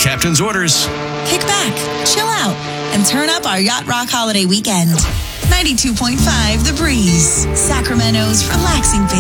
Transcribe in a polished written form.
captain's orders. Kick back, chill out, and turn up our Yacht Rock holiday weekend. 92.5 The Breeze, Sacramento's relaxing